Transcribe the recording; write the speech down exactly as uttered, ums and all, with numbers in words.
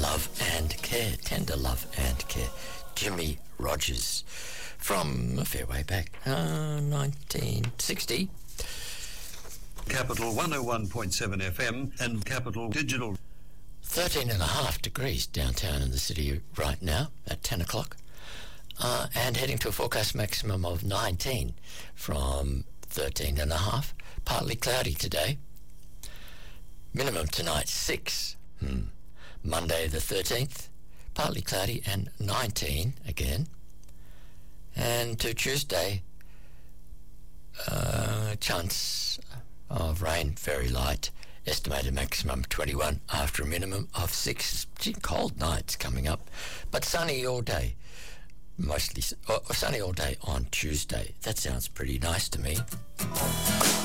Love and Care, Tender Love and Care. Jimmy Rogers from a fair way back, uh, nineteen sixty. Capital one oh one point seven F M and Capital Digital. thirteen and a half degrees downtown in the city right now at ten o'clock. Uh, and heading to a forecast maximum of nineteen from thirteen and a half. Partly cloudy today. Minimum tonight six. Hmm. Monday the thirteenth, partly cloudy and nineteen again. And to Tuesday, uh, chance of rain very light. Estimated maximum twenty-one after a minimum of six. Gee, cold nights coming up, but sunny all day. Mostly or sunny all day on Tuesday. That sounds pretty nice to me.